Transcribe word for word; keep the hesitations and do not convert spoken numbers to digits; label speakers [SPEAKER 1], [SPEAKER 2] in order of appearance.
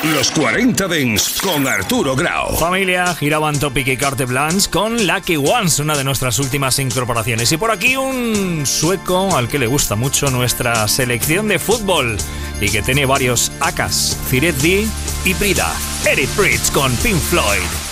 [SPEAKER 1] Los cuarenta Dents con Arturo Grau.
[SPEAKER 2] Familia, giraban Topic y Carte Blanche con Lucky Ones, una de nuestras últimas incorporaciones. Y por aquí un sueco al que le gusta mucho nuestra selección de fútbol y que tiene varios acas, Firet D y Brida. Eric Pritz con Pink Floyd.